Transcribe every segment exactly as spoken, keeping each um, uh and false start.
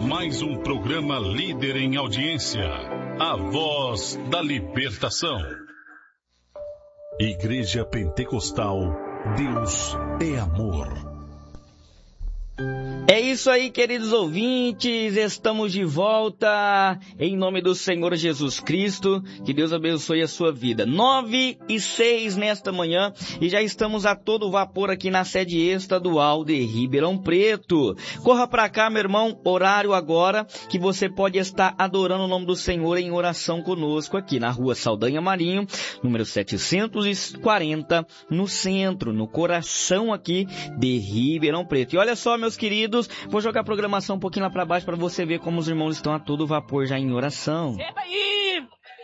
mais um programa líder em audiência, a Voz da Libertação. Igreja Pentecostal, Deus é amor. É isso aí, queridos ouvintes, estamos de volta em nome do Senhor Jesus Cristo, que Deus abençoe a sua vida. Nove e seis nesta manhã e já estamos a todo vapor aqui na sede estadual de Ribeirão Preto. Corra pra cá, meu irmão, horário agora que você pode estar adorando o nome do Senhor em oração conosco aqui na rua Saldanha Marinho, número setecentos e quarenta, no centro, no coração aqui de Ribeirão Preto. E olha só, meus queridos, vou jogar a programação um pouquinho lá pra baixo para você ver como os irmãos estão a todo vapor já em oração. Receba aí!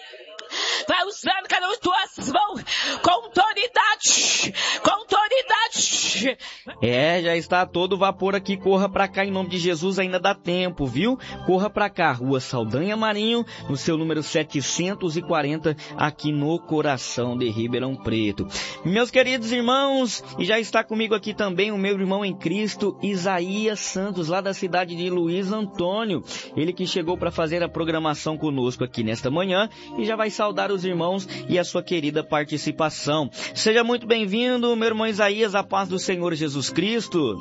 Vai usando cada um de tuas mãos com autoridade, com autoridade. É, já está a todo vapor aqui, corra pra cá em nome de Jesus, ainda dá tempo, viu? Corra pra cá, rua Saldanha Marinho, no seu número setecentos e quarenta, aqui no coração de Ribeirão Preto. Meus queridos irmãos, e já está comigo aqui também o meu irmão em Cristo, Isaías Santos, lá da cidade de Luiz Antônio. Ele que chegou para fazer a programação conosco aqui nesta manhã e já vai saudar os irmãos e a sua querida participação. Seja muito bem-vindo, meu irmão Isaías, a paz do Senhor Jesus Cristo.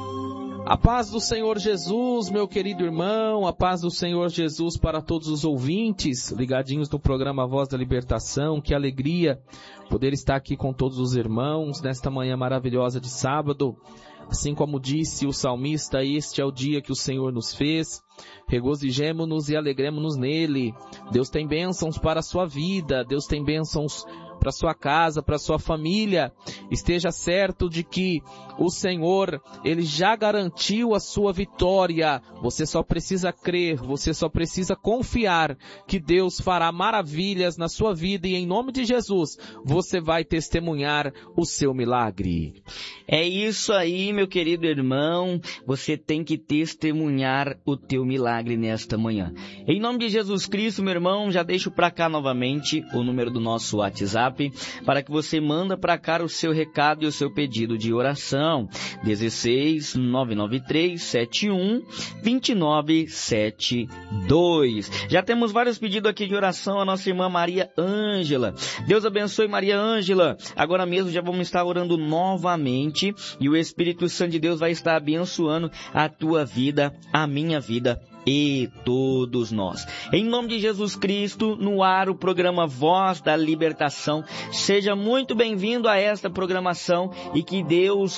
A paz do Senhor Jesus, meu querido irmão, a paz do Senhor Jesus para todos os ouvintes, ligadinhos no programa Voz da Libertação. Que alegria poder estar aqui com todos os irmãos nesta manhã maravilhosa de sábado. Assim como disse o salmista, este é o dia que o Senhor nos fez, regozijemo-nos e alegremo-nos nele. Deus tem bênçãos para a sua vida, Deus tem bênçãos para a sua casa, para a sua família. Esteja certo de que o Senhor, Ele já garantiu a sua vitória. Você só precisa crer, você só precisa confiar que Deus fará maravilhas na sua vida e em nome de Jesus, você vai testemunhar o seu milagre. É isso aí, meu querido irmão, você tem que testemunhar o teu milagre nesta manhã. Em nome de Jesus Cristo, meu irmão, já deixo para cá novamente o número do nosso WhatsApp, para que você manda para cá o seu recado e o seu pedido de oração. dezesseis, nove nove três, sete um, dois nove sete dois. Já temos vários pedidos aqui de oração, a nossa irmã Maria Ângela. Deus abençoe, Maria Ângela. Agora mesmo já vamos estar orando novamente e o Espírito Santo de Deus vai estar abençoando a tua vida, a minha vida e todos nós. Em nome de Jesus Cristo, no ar o programa Voz da Libertação. Seja muito bem-vindo a esta programação e que Deus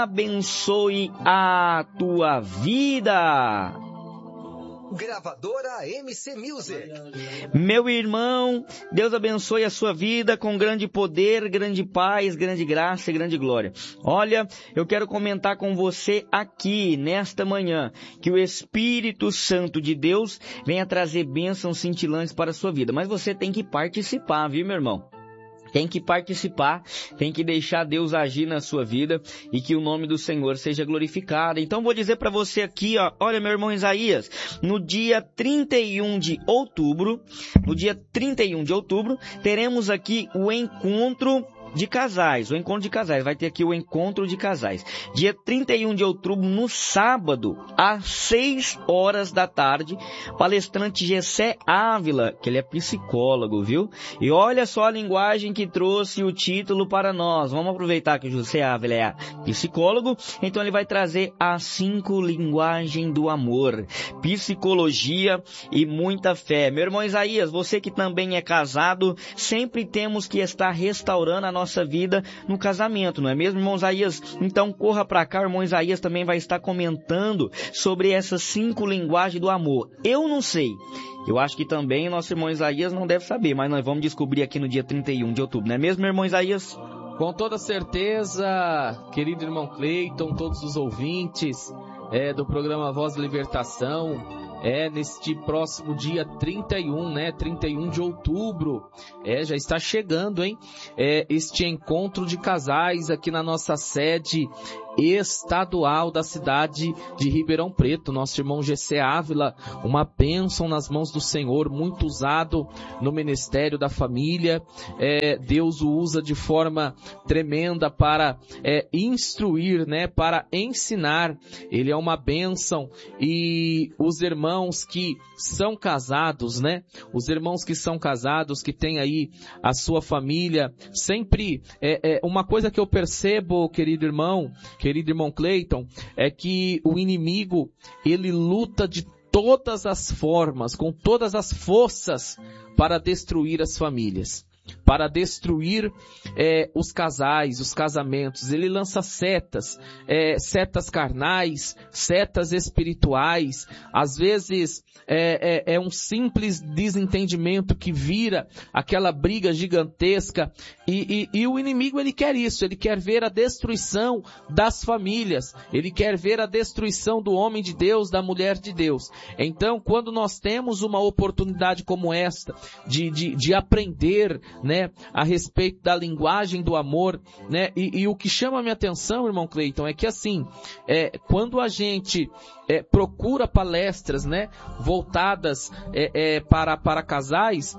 abençoe a tua vida. Gravadora M C Music. Meu irmão, Deus abençoe a sua vida com grande poder, grande paz, grande graça e grande glória. Olha, eu quero comentar com você aqui, nesta manhã, que o Espírito Santo de Deus venha trazer bênçãos cintilantes para a sua vida. Mas você tem que participar, viu, meu irmão? Tem que participar, tem que deixar Deus agir na sua vida e que o nome do Senhor seja glorificado. Então vou dizer para você aqui, ó, olha meu irmão Isaías, no dia trinta e um de outubro, no dia trinta e um de outubro, teremos aqui o encontro de casais, o encontro de casais, vai ter aqui o encontro de casais, dia trinta e um de outubro, no sábado, às seis horas da tarde, palestrante Gessé Ávila, que ele é psicólogo, viu? E olha só a linguagem que trouxe o título para nós, vamos aproveitar que o Gessé Ávila é psicólogo, então ele vai trazer as cinco linguagens do amor, psicologia e muita fé. Meu irmão Isaías, você que também é casado, sempre temos que estar restaurando a nossa nossa vida no casamento, não é mesmo, irmão Isaías? Então corra para cá, o irmão Isaías também vai estar comentando sobre essas cinco linguagens do amor. Eu não sei, eu acho que também nosso irmão Isaías não deve saber, mas nós vamos descobrir aqui no dia trinta e um de outubro, não é mesmo, irmão Isaías? Com toda certeza, querido irmão Cleiton, todos os ouvintes é, do programa Voz da Libertação, é neste próximo dia trinta e um, né, trinta e um de outubro, é, já está chegando, hein, é, este encontro de casais aqui na nossa sede estadual da cidade de Ribeirão Preto. Nosso irmão G C Ávila, uma bênção nas mãos do Senhor, muito usado no ministério da família. É, Deus o usa de forma tremenda para é, instruir, né, para ensinar. Ele é uma bênção. E os irmãos que são casados, né, os irmãos que são casados, que têm aí a sua família, sempre é, é uma coisa que eu percebo, querido irmão, querido irmão Cleiton, é que o inimigo, ele luta de todas as formas, com todas as forças, para destruir as famílias, para destruir é, os casais, os casamentos. Ele lança setas, é, setas carnais, setas espirituais. Às vezes é, é, é um simples desentendimento que vira aquela briga gigantesca. E, e, e o inimigo, ele quer isso, ele quer ver a destruição das famílias, ele quer ver a destruição do homem de Deus, da mulher de Deus. Então, quando nós temos uma oportunidade como esta, de, de, de aprender, né, a respeito da linguagem do amor, né, e, e o que chama a minha atenção, irmão Cleiton, é que assim, é, quando a gente é, procura palestras, né, voltadas é, é, para, para casais,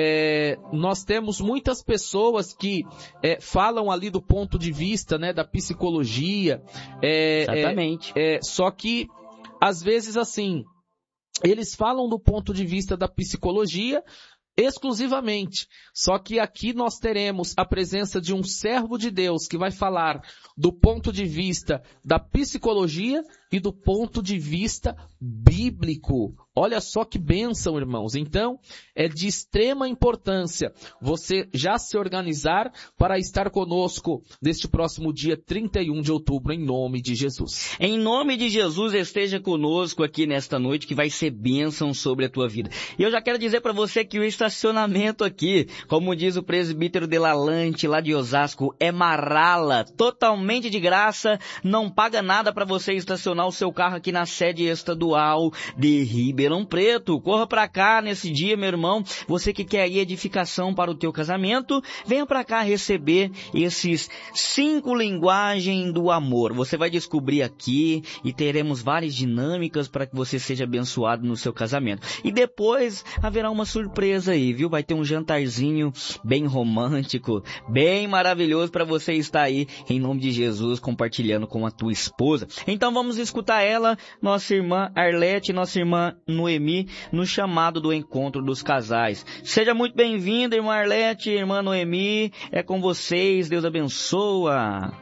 é, nós temos muitas pessoas que é, falam ali do ponto de vista, né, da psicologia. É, Exatamente. É, é, só que, às vezes, assim, eles falam do ponto de vista da psicologia exclusivamente. Só que aqui nós teremos a presença de um servo de Deus que vai falar do ponto de vista da psicologia e do ponto de vista bíblico. Olha só que bênção, irmãos. Então, é de extrema importância você já se organizar para estar conosco neste próximo dia trinta e um de outubro, em nome de Jesus. Em nome de Jesus, esteja conosco aqui nesta noite, que vai ser bênção sobre a tua vida. E eu já quero dizer para você que o estacionamento aqui, como diz o presbítero Delalante, lá de Osasco, é marala, totalmente de graça, não paga nada para você estacionar o seu carro aqui na sede estadual de Ribeirão Preto. Corra para cá nesse dia, meu irmão, você que quer aí edificação para o teu casamento, venha para cá receber esses cinco linguagens do amor. Você vai descobrir aqui e teremos várias dinâmicas para que você seja abençoado no seu casamento. E depois haverá uma surpresa aí, viu? Vai ter um jantarzinho bem romântico, bem maravilhoso para você estar aí, em nome de Jesus, compartilhando com a tua esposa. Então vamos escutar ela, nossa irmã Arlete, nossa irmã Noemi, no chamado do encontro dos casais. Seja muito bem-vinda, irmã Arlete, irmã Noemi, é com vocês, Deus abençoa.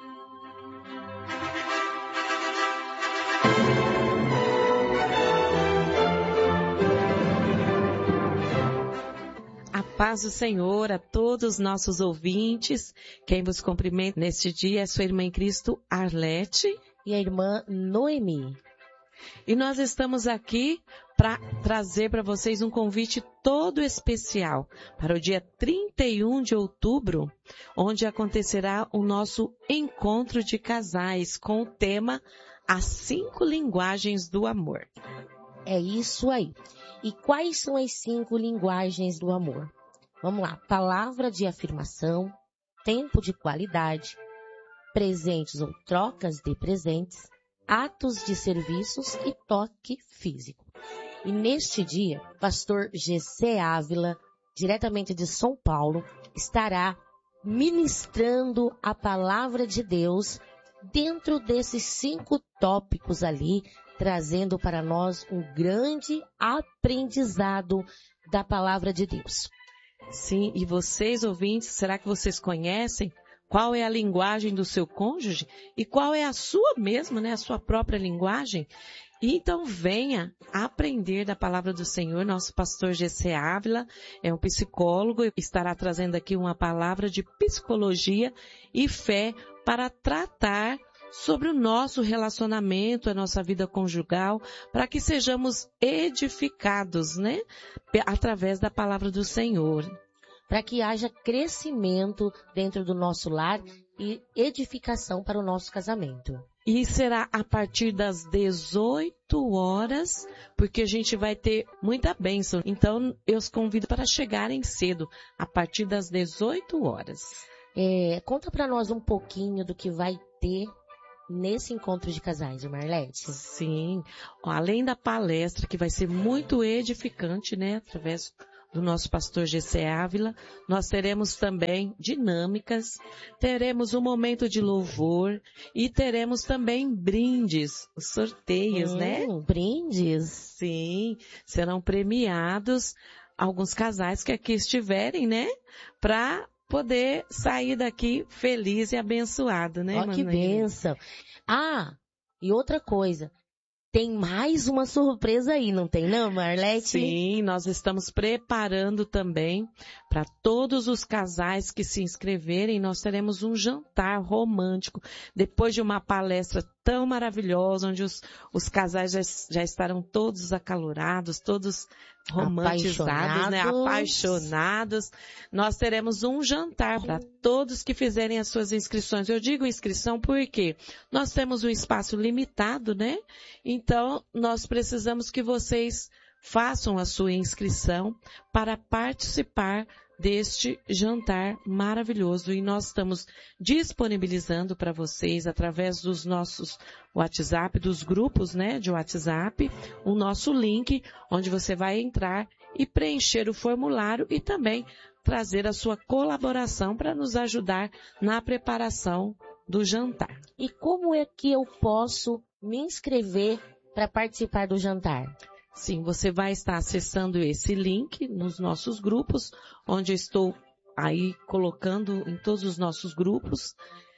A paz do Senhor a todos os nossos ouvintes. Quem vos cumprimenta neste dia é sua irmã em Cristo, Arlete, e a irmã Noemi. E nós estamos aqui para trazer para vocês um convite todo especial para o dia trinta e um de outubro, onde acontecerá o nosso encontro de casais com o tema As Cinco Linguagens do Amor. É isso aí. E quais são as cinco linguagens do amor? Vamos lá. Palavra de afirmação, tempo de qualidade, presentes ou trocas de presentes, atos de serviços e toque físico. E neste dia, pastor G C Ávila, diretamente de São Paulo, estará ministrando a palavra de Deus dentro desses cinco tópicos ali, trazendo para nós um grande aprendizado da palavra de Deus. Sim, e vocês ouvintes, será que vocês conhecem qual é a linguagem do seu cônjuge e qual é a sua mesma, né, a sua própria linguagem? Então venha aprender da palavra do Senhor. Nosso pastor G C Ávila é um psicólogo e estará trazendo aqui uma palavra de psicologia e fé para tratar sobre o nosso relacionamento, a nossa vida conjugal, para que sejamos edificados, né, através da palavra do Senhor. Para que haja crescimento dentro do nosso lar e edificação para o nosso casamento. E será a partir das dezoito horas, porque a gente vai ter muita bênção. Então, eu os convido para chegarem cedo, a partir das dezoito horas. É, conta para nós um pouquinho do que vai ter nesse encontro de casais, Marlete? Sim. Além da palestra, que vai ser muito edificante, né? Através do nosso pastor G C Ávila, nós teremos também dinâmicas, teremos um momento de louvor e teremos também brindes, sorteios, hum, né? Brindes? Sim, serão premiados alguns casais que aqui estiverem, né? Para poder sair daqui feliz e abençoado, né, Ó, que Manoel? bênção. Ah, e outra coisa. Tem mais uma surpresa aí, não tem não, Marlete? Sim, nós estamos preparando também para todos os casais que se inscreverem. Nós teremos um jantar romântico depois de uma palestra tão maravilhosa, onde os, os casais já, já estarão todos acalorados, todos romantizados, né? Apaixonados. Nós teremos um jantar para todos que fizerem as suas inscrições. Eu digo inscrição porque nós temos um espaço limitado, né? Então, nós precisamos que vocês façam a sua inscrição para participar deste jantar maravilhoso. E nós estamos disponibilizando para vocês, através dos nossos WhatsApp, dos grupos, né, de WhatsApp, o nosso link, onde você vai entrar e preencher o formulário e também trazer a sua colaboração para nos ajudar na preparação do jantar. E como é que eu posso me inscrever para participar do jantar? Sim, você vai estar acessando esse link nos nossos grupos, onde eu estou aí colocando em todos os nossos grupos,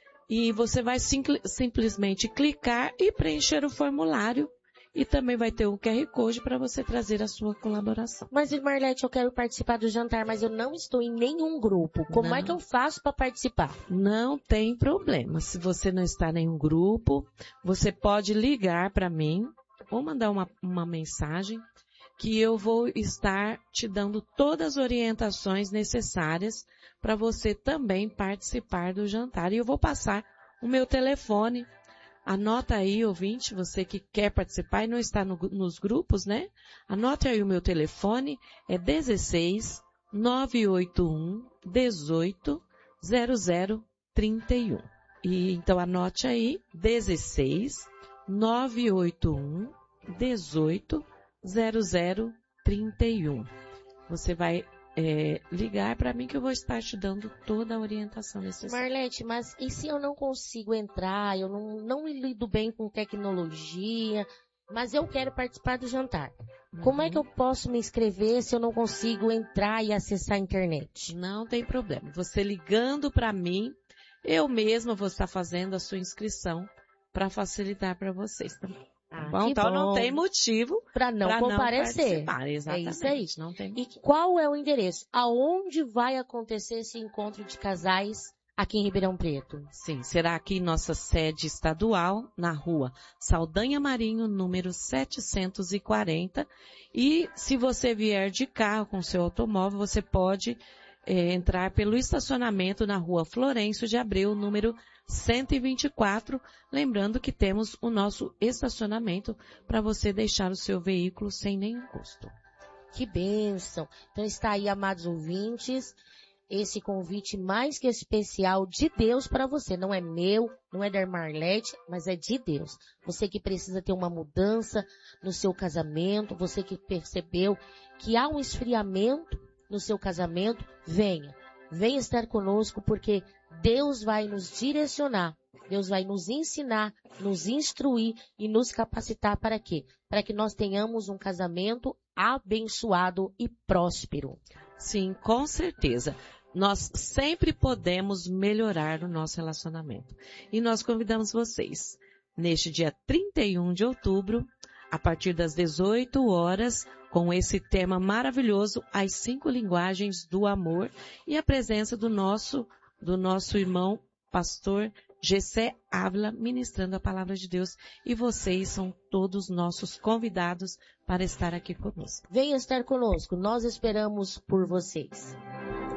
e você vai sim, simplesmente clicar e preencher o formulário, e também vai ter o Q R Code para você trazer a sua colaboração. Mas, Marlete, eu quero participar do jantar, mas eu não estou em nenhum grupo. Como Não. é que eu faço para participar? Não tem problema. Se você não está em nenhum grupo, você pode ligar para mim, ou mandar uma, uma mensagem, que eu vou estar te dando todas as orientações necessárias para você também participar do jantar. E eu vou passar o meu telefone. Anota aí, ouvinte, você que quer participar e não está no, nos grupos, né? Anote aí o meu telefone, é dezesseis, nove oito um, dezoito, zero zero, trinta e um. E então anote aí, dezesseis, nove oito um, dezoito, zero zero, trinta e um. Você vai é, ligar para mim que eu vou estar te dando toda a orientação necessária. Marlete, mas e se eu não consigo entrar, eu não, não lido bem com tecnologia, mas eu quero participar do jantar? Uhum. Como é que eu posso me inscrever se eu não consigo entrar e acessar a internet? Não tem problema. Você ligando para mim, eu mesma vou estar fazendo a sua inscrição para facilitar para vocês também. Ah, bom, então bom. não tem motivo para não pra comparecer. Não exatamente. É isso aí. Não tem e qual é o endereço? Aonde vai acontecer esse encontro de casais aqui em Ribeirão Preto? Sim, será aqui em nossa sede estadual, na rua Saldanha Marinho, número setecentos e quarenta. E se você vier de carro com seu automóvel, você pode é, entrar pelo estacionamento na rua Florencio de Abreu, número cento e vinte e quatro, lembrando que temos o nosso estacionamento para você deixar o seu veículo sem nenhum custo. Que bênção! Então está aí, amados ouvintes, esse convite mais que especial de Deus para você. Não é meu, não é da Marlete, mas é de Deus. Você que precisa ter uma mudança no seu casamento, você que percebeu que há um esfriamento no seu casamento, venha. Venha estar conosco, porque Deus vai nos direcionar, Deus vai nos ensinar, nos instruir e nos capacitar para quê? Para que nós tenhamos um casamento abençoado e próspero. Sim, com certeza. Nós sempre podemos melhorar o nosso relacionamento. E nós convidamos vocês, neste dia trinta e um de outubro, a partir das dezoito horas, com esse tema maravilhoso, as cinco linguagens do amor, e a presença do nosso, do nosso irmão, pastor G C Ávila, ministrando a palavra de Deus. E vocês são todos nossos convidados para estar aqui conosco. Venha estar conosco, nós esperamos por vocês.